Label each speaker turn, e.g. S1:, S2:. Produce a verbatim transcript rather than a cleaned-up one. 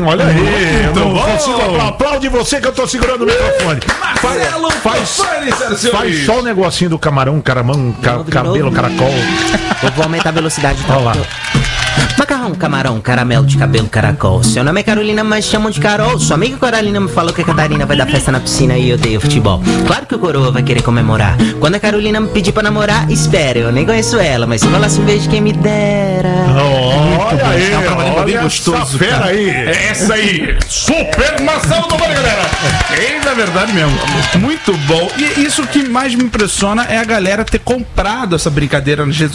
S1: olha aí.
S2: Muito
S1: não
S2: bom.
S1: consigo aplaudir você que eu tô segurando o microfone.
S2: Marcelo
S1: faz,
S2: Fofani, senhoras e
S1: faz
S2: senhores.
S1: só o negocinho do camarão, caramão, ca, cabelo, caracol.
S3: Eu vou aumentar a velocidade.
S1: Olha lá.
S3: Macarrão, camarão, caramelo de cabelo, caracol. Seu nome é Carolina, mas chamam de Carol. Sua amiga Carolina me falou que a Catarina vai dar festa na piscina e eu odeio futebol. Claro que o coroa vai querer comemorar. Quando a Carolina me pedir pra namorar, espera, eu nem conheço ela, mas se eu falasse um beijo, quem me dera.
S1: Olha aí,
S2: Tá um trabalhinho
S1: olha
S2: bem
S1: essa
S2: gostoso,
S1: fera
S2: cara.
S1: aí.
S2: É essa aí. Super Marcelo Fofani, galera. É na verdade mesmo. Muito bom. E isso que mais me impressiona é a galera ter comprado essa brincadeira nas redes